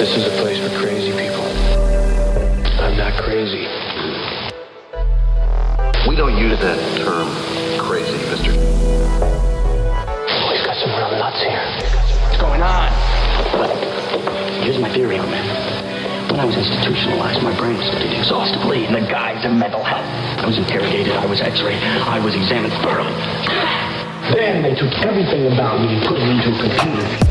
This is a place for crazy people. I'm not crazy. We don't use that term crazy, mister. We've got some real nuts here. What's going on? Here's my theory on that. When I was institutionalized, my brain was studied exhaustively in the guise of mental health. I was interrogated, I was x-rayed, I was examined thoroughly. Then they took everything about me and put it into a computer.